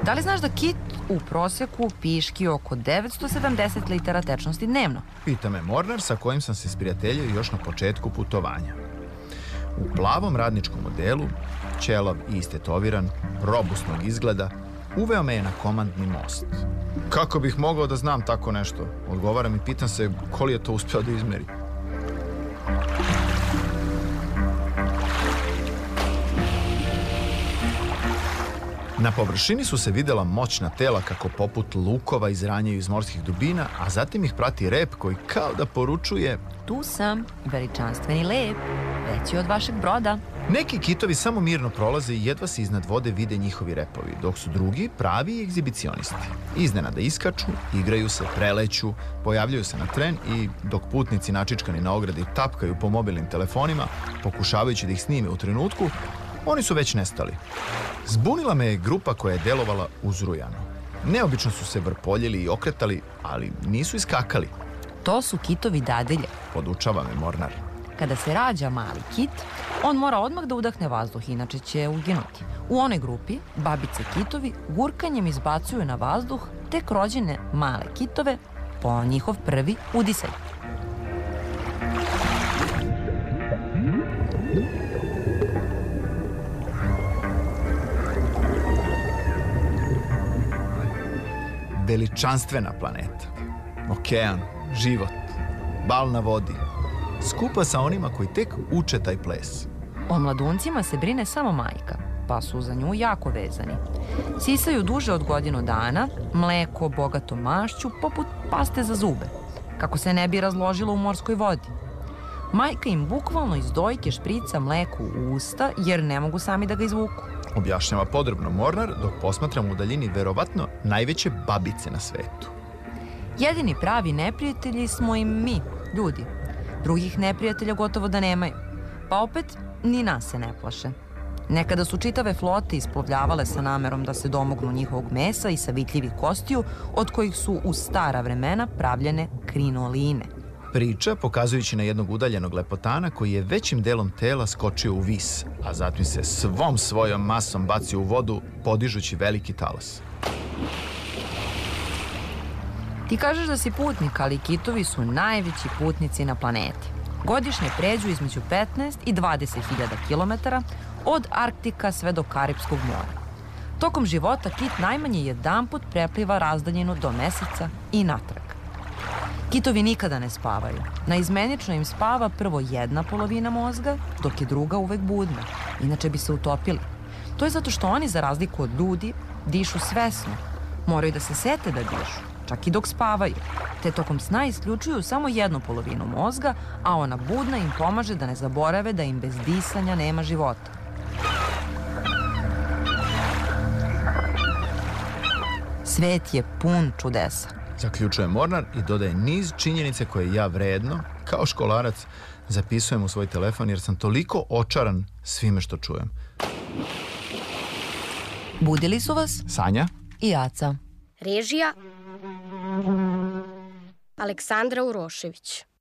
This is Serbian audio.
Da li znaš da kit u proseku piški oko 970 litara tečnosti dnevno? Pita me Mornar sa kojim sam se sprijateljio još na početku putovanja. U plavom radničkom modelu, ćelav i istetoviran, robustnog izgleda, uveo me je na komandni most. Kako bih mogao da znam tako nešto? Odgovaram i pitam se ko li je to uspeo da izmeri. Na površini su se videla moćna tela kako poput lukova izranjaju iz morskih dubina, a zatim ih prati rep koji kao da poručuje: Tu sam, veličanstveni lep, veći od vašeg broda. Neki kitovi samo mirno prolaze i jedva se iznad vode vide njihovi repovi, dok su drugi pravi egzibicionisti. Iznenada iskaču, igraju se, preleću, pojavljaju se na tren i dok putnici načičkani na ogradi tapkaju po mobilnim telefonima, pokušavajući da ih snime u trenutku, oni su već nestali. Zbunila me je grupa koja je delovala uzrujano. Neobično su se vrpoljili i okretali, ali nisu iskakali. To su kitovi dadilje. Podučava me Mornar. Kada se rađa mali kit, on mora odmah da udahne vazduh, inače će uginuti. U onoj grupi, babice kitovi gurkanjem izbacuju na vazduh tek rođene male kitove po njihov prvi udisaj. Veličanstvena planeta. Okean, život, bal na vodi. Skupa sa onima koji tek uče taj ples. O mladuncima se brine samo majka, pa su za nju jako vezani. Sisaju duže od godinu dana, mleko bogato mašću poput paste za zube, kako se ne bi razložilo u morskoj vodi. Majka im bukvalno iz dojke šprica mleko u usta jer ne mogu sami da ga izvuku. Objašnjava podrobno Mornar dok posmatram u daljini verovatno najveće babice na svetu. Jedini pravi neprijatelji smo im mi, ljudi. Drugih neprijatelja gotovo da nemaju. Pa opet, ni nas se ne plaše. Nekada su čitave flote isplovljavale sa namerom da se domognu njihovog mesa i savitljivih kostiju, od kojih su u stara vremena pravljene krinoline. Priča pokazujući na jednog udaljenog lepotana koji je većim delom tela skočio u vis, a zatim se svom svojom masom bacio u vodu, podižući veliki talas. Ti kažeš da si putnik, ali kitovi su najveći putnici na planeti. Godišnje pređu između 15 i 20.000 kilometara od Arktika sve do Karipskog mora. Tokom života kit najmanje jedanput prepliva razdaljinu do meseca i natrag. Kitovi nikada ne spavaju. Naizmenično im spava prvo jedna polovina mozga, dok je druga uvek budna. Inače bi se utopili. To je zato što oni, za razliku od ljudi, dišu svesno. Moraju da se sete da dišu, čak i dok spavaju. Te tokom sna isključuju samo jednu polovinu mozga, a ona budna im pomaže da ne zaborave da im bez disanja nema života. Svet je pun čudesa. Zaključuje Mornar i dodaje niz činjenice koje ja vredno, kao školarac, zapisujem u svoj telefon jer sam toliko očaran svime što čujem. Budili su vas Sanja i Aca. Režija Aleksandra Urošević.